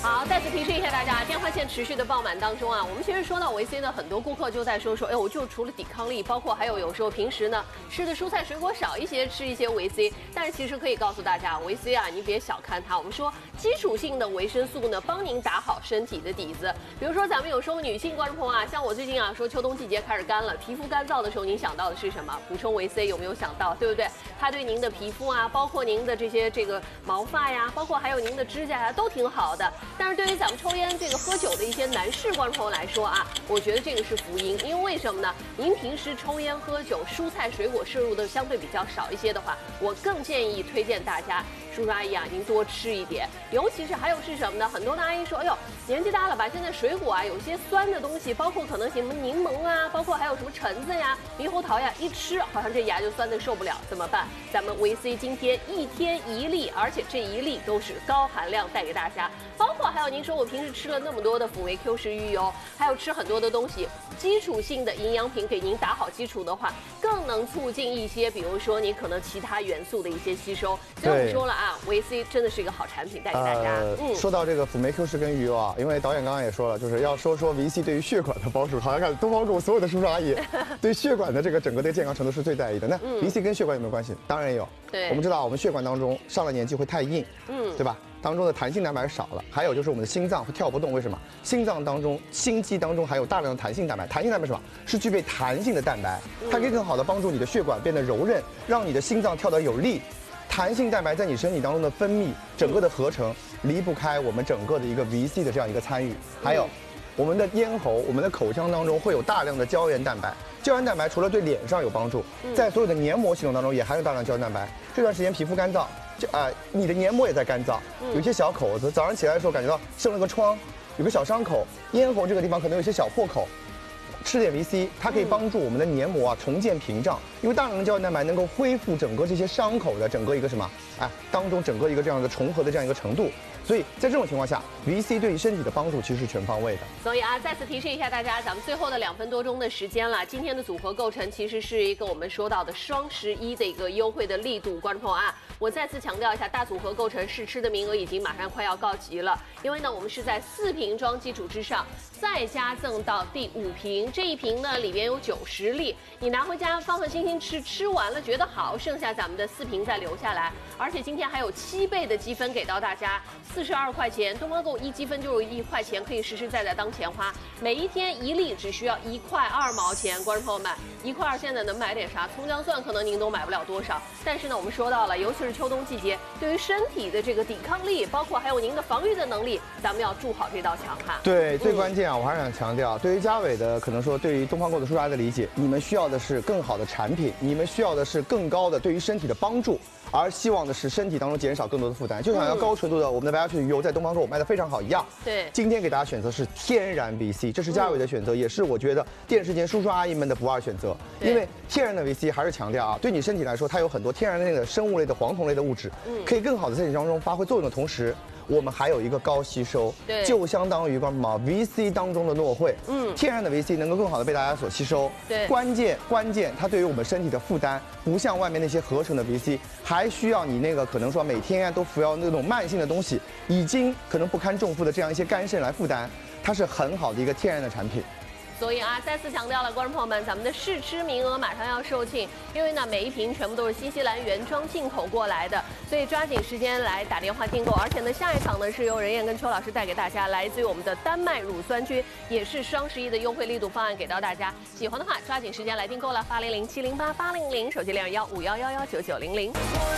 好，再次提示一下大家，电话线持续的爆满当中啊，我们其实说到维 C 呢，很多顾客就在说，哎，我就除了抵抗力，包括还有时候平时呢吃的蔬菜水果少一些，吃一些维 C。但是其实可以告诉大家，维 C 啊，你别小看它。我们说基础性的维生素呢，帮您打好身体的底子。比如说咱们有时候女性观众朋友啊，像我最近啊说秋冬季节开始干了，皮肤干燥的时候，您想到的是什么？补充维 C 有没有想到？对不对？它对您的皮肤啊，包括您的这个毛发呀，包括还有您的指甲呀，都挺好的。但是对于咱们抽烟喝酒的一些男士观众朋友来说啊，我觉得这个是福音，因为为什么呢？您平时抽烟喝酒，蔬菜水果摄入的相对比较少一些的话，我更建议推荐大家，叔叔阿姨啊，您多吃一点。尤其是还有是什么呢？很多的阿姨说，哎呦，年纪大了吧，现在水果啊有些酸的东西，包括可能什么柠檬啊，包括还有什么橙子呀、猕猴桃呀，一吃好像这牙就酸的受不了，怎么办？咱们维 C 今天1天1粒，而且这1粒都是高含量带给大家，包括还有您说我平时吃了那么多的辅酶 Q 十鱼油，还有吃很多的东西，基础性的营养品给您打好基础的话，更能促进一些，比如说你可能其他元素的一些吸收。所以我们说了啊，维 C 真的是一个好产品，带给大家。 说到这个辅酶 Q 十跟鱼油啊，因为导演刚刚也说了，就是要说维 C 对于血管的帮助，好像看东方跟我所有的叔叔阿姨对血管的这个整个的健康程度是最在意的。那维 C 跟血管有没有关系？当然有。 对， 我们知道我们血管当中上了年纪会太硬，对吧？当中的弹性蛋白少了，还有就是我们的心脏会跳不动，为什么？心脏当中、心肌当中还有大量的弹性蛋白。弹性蛋白是什么？是具备弹性的蛋白，它可以更好的帮助你的血管变得柔韧，让你的心脏跳得有力。弹性蛋白在你身体当中的分泌，整个的合成离不开我们整个的一个 VC 的这样一个参与。还有，我们的咽喉、我们的口腔当中会有大量的胶原蛋白。胶原蛋白除了对脸上有帮助，在所有的黏膜系统当中也含有大量胶原蛋白。这段时间皮肤干燥，你的黏膜也在干燥，有一些小口子，早上起来的时候感觉到生了个疮，有个小伤口，咽喉这个地方可能有些小破口。吃点 VC， 它可以帮助我们的黏膜啊重建屏障，因为大量的胶原蛋白能够恢复整个这些伤口的整个一个什么，当中整个一个这样的重合的这样一个程度。所以在这种情况下 ，VC 对于身体的帮助其实是全方位的。 所以啊，再次提示一下大家，咱们最后的2分多钟的时间了，今天的组合构成其实是一个我们说到的双11的一个优惠的力度，观众朋友啊，我再次强调一下，大组合构成试吃的名额已经马上快要告急了，因为呢，我们是在4瓶装基础之上，再加赠到第5瓶，这一瓶呢里边有90粒，你拿回家放放心心吃，吃完了觉得好，剩下咱们的4瓶再留下来，而且今天还有7倍的积分给到大家，42块钱，东方购1积分就是1块钱，可以实实在在当钱花，每一天1粒只需要1块2毛钱，观众朋友们，1块2现在能买点啥？葱姜蒜可能您都买不了多少，但是呢，我们说到了，尤其是秋冬季节，对于身体的这个抵抗力，包括还有您的防御的能力，咱们要筑好这道墙哈。 对，最关键啊，我还是想强调，对于嘉伟的可能说，对于东方购的叔叔阿姨的理解，你们需要的是更好的产品，你们需要的是更高的对于身体的帮助。而希望的是身体当中减少更多的负担，就像要高纯度的我们的白牙雀鱼油在东方购卖的非常好一样。 对， 今天给大家选择是天然 VC， 这是嘉伟的选择，也是我觉得电视间叔叔阿姨们的不二选择。因为天然的 VC 还是强调啊，对你身体来说，它有很多天然类的生物类的黄酮类的物质，可以更好的在你当中发挥作用的同时。我们还有一个高吸收，就相当于什么 VC 当中的诺慧，天然的 VC 能够更好的被大家所吸收。 对， 关键，它对于我们身体的负担，不像外面那些合成的 VC， 还需要你那个可能说每天都服药那种慢性的东西，已经可能不堪重负的这样一些肝肾来负担，它是很好的一个天然的产品。 所以啊，再次强调了，观众朋友们，咱们的试吃名额马上要售罄，因为呢，每一瓶全部都是新西兰原装进口过来的，所以抓紧时间来打电话订购。而且呢，下一场呢是由任燕跟邱老师带给大家，来自于我们的丹麦乳酸菌，也是双11的优惠力度方案给到大家。喜欢的话，抓紧时间来订购了，8007088800，手机21511999900。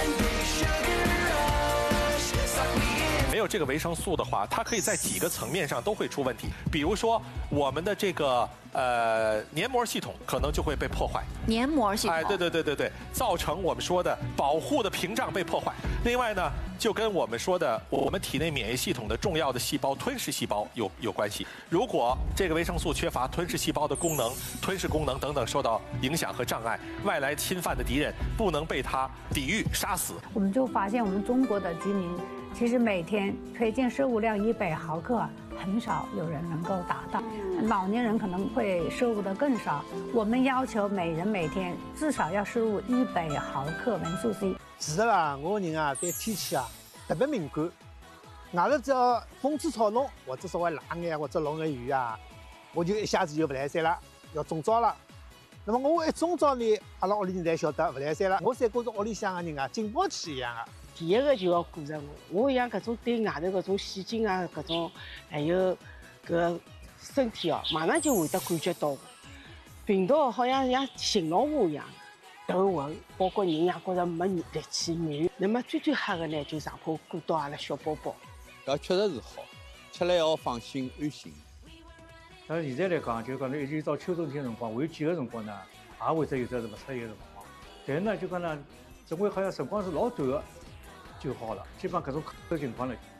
没有这个维生素的话，它可以在几个层面上都会出问题。比如说，我们的这个黏膜系统可能就会被破坏。 黏膜系统， 对，造成我们说的保护的屏障被破坏。另外呢，就跟我们说的我们体内免疫系统的重要的细胞吞噬细胞有关系。如果这个维生素缺乏，吞噬细胞的功能、吞噬功能等等受到影响和障碍，外来侵犯的敌人不能被它抵御杀死。 我们就发现我们中国的居民其实每天推荐摄入量100毫克，很少有人能够达到。老年人可能会摄入的更少。我们要求每人每天至少要摄入100毫克维生素 C。 其实啦，我个人啊对天气啊特别敏感， 外头只要风吹草动，或者稍微冷眼或者落眼雨啊，我就一下子就不来三了，要中招了。那么我一中招呢，阿拉屋里人才晓得不来三了。我才觉着屋里向个人啊，警报器一样的。 第一个就要顾着我像搿种对外头搿种细菌啊，搿种还有搿身体哦，马上就会得感觉到。病毒好像寻老虎一样，头昏，包括人也觉着没力气软。那么最吓的呢，就上坡过到阿拉小宝宝。 搿确实是好，吃了要放心安心。 但是现在来讲，就讲呢，一直到秋冬天辰光，还有几个辰光呢，也会得有只是勿适宜的辰光。但是呢，就讲呢，总归好像辰光是老短的就好了，基本上搿种情况呢。